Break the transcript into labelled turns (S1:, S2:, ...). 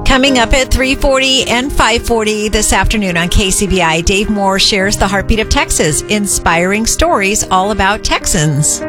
S1: Coming up at 3:40 and 5:40 this afternoon on KCBI, Dave Moore shares the heartbeat of Texas, inspiring stories all about Texans.